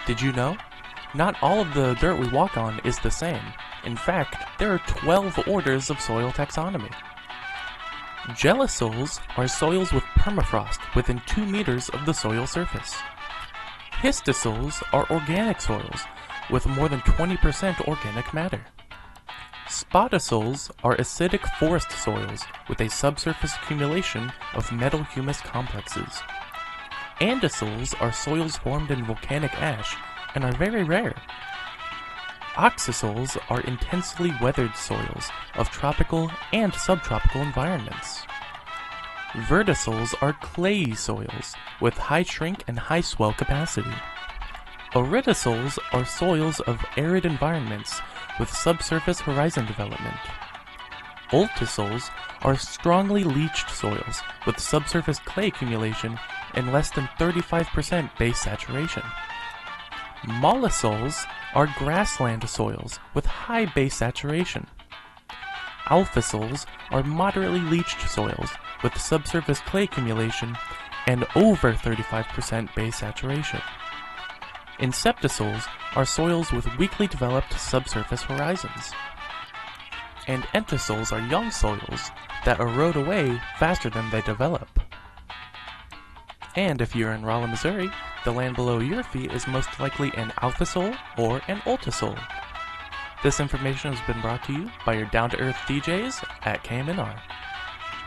Did you know? Not all of the dirt we walk on is the same. In fact, there are 12 orders of soil taxonomy. Gelisols are soils with permafrost within 2 meters of the soil surface. Histosols are organic soils with more than 20% organic matter. Spotosols are acidic forest soils with a subsurface accumulation of metal humus complexes. Andisols are soils formed in volcanic ash and are very rare. Oxisols are intensely weathered soils of tropical and subtropical environments. Vertisols are clayey soils with high shrink and high swell capacity. Aridisols are soils of arid environments with subsurface horizon development. Ultisols are strongly leached soils with subsurface clay accumulation and less than 35% base saturation. Mollisols are grassland soils with high base saturation. Alphisols are moderately leached soils with subsurface clay accumulation and over 35% base saturation. Inceptisols are soils with weakly developed subsurface horizons. And entisols are young soils that erode away faster than they develop. And if you're in Rolla, Missouri, the land below your feet is most likely an alphisol or an ultisol. This information has been brought to you by your down-to-earth DJs at KMNR.